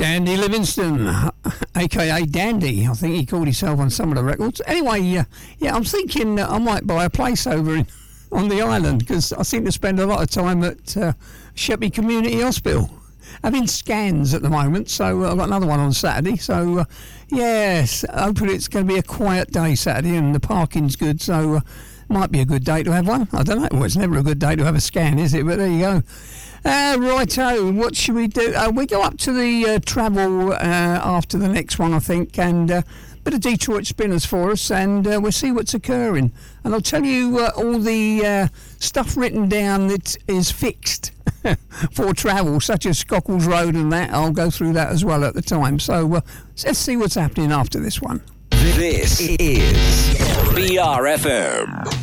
Dandy Livingston, aka Dandy, I think he called himself on some of the records. Anyway, yeah, I'm thinking I might buy a place over on the island because I seem to spend a lot of time at Sheppey Community Hospital having scans at the moment. So I've got another one on Saturday. So yes, hopefully it's going to be a quiet day Saturday and the parking's good. So might be a good day to have one. I don't know. Well, it's never a good day to have a scan, is it? But there you go. Righto, what should we do? We go up to the travel after the next one, I think, and a bit of Detroit Spinners for us, and we'll see what's occurring. And I'll tell you all the stuff written down that is fixed for travel, such as Scockles Road and that. I'll go through that as well at the time. So let's see what's happening after this one. This is BRFM.